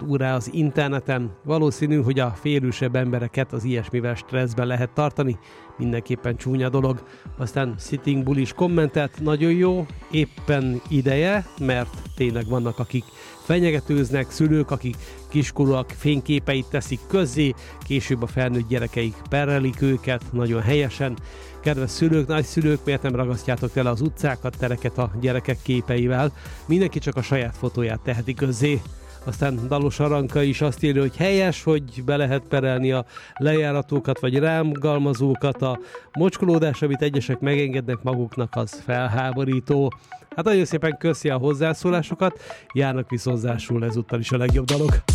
órá az interneten. Valószínű, hogy a félősebb embereket az ilyesmivel stresszben lehet tartani. Mindenképpen csúnya dolog. Aztán Sitting Bull is kommentelt, nagyon jó, éppen ideje, mert tényleg vannak, akik fenyegetőznek, szülők, akik kiskorúak fényképeit teszik közzé, később a felnőtt gyerekeik perrelik őket, nagyon helyesen. Kedves szülők, nagyszülők, miért nem ragasztjátok tele az utcákat, tereket a gyerekek képeivel? Mindenki csak a saját fotóját teheti közzé. Aztán Dalos Aranka is azt írja, hogy helyes, hogy be lehet perelni a lejáratókat vagy rámgalmazókat. A mocskolódás, amit egyesek megengednek maguknak, az felháborító. Hát nagyon szépen köszi a hozzászólásokat, járnak viszonzásul ezúttal is a legjobb dalok.